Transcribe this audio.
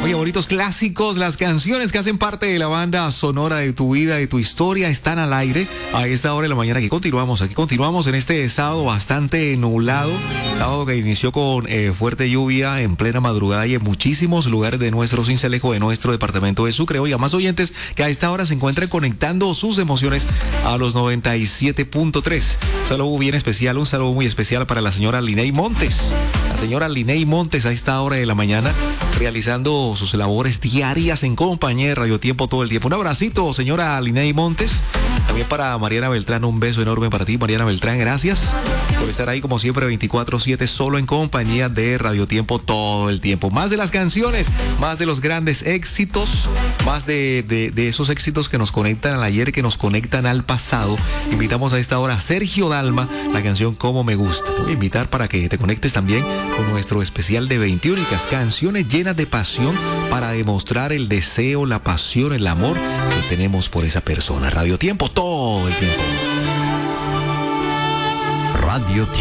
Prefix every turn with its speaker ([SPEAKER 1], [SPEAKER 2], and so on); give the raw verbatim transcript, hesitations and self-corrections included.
[SPEAKER 1] Oye, bonitos clásicos, las canciones que hacen parte de la banda sonora de tu vida, de tu historia, están al aire a esta hora de la mañana. Aquí continuamos, aquí continuamos en este sábado bastante nublado, sábado que inició con eh, fuerte lluvia en plena madrugada y en muchísimos lugares de nuestro Sincelejo, de nuestro departamento de Sucre. Oiga, más oyentes que a esta hora se encuentran conectando sus emociones a los noventa y siete punto tres. Un saludo bien especial, un saludo muy especial para la señora Liney Montes. La señora Liney Montes a esta hora de la mañana realizando sus labores diarias en compañía de Radio Tiempo todo el tiempo. Un abracito, señora Liney Montes. También para Mariana Beltrán, un beso enorme para ti, Mariana Beltrán. Gracias por estar ahí como siempre veinticuatro siete solo en compañía de Radio Tiempo todo el tiempo. Más de las canciones, más de los grandes éxitos, más de, de, de esos éxitos que nos conectan al ayer, que nos conectan al pasado. Invitamos a esta hora a Sergio Dalma, la canción Como Me Gusta. Te voy a invitar para que te conectes también con nuestro especial de veinte únicas canciones llenas de pasión para demostrar el deseo, la pasión, el amor que tenemos por esa persona. Radio Tiempo todo el tiempo.
[SPEAKER 2] Radio Tiempo.